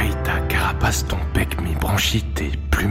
ta carapace, ton bec, mi bronchite, tes plumes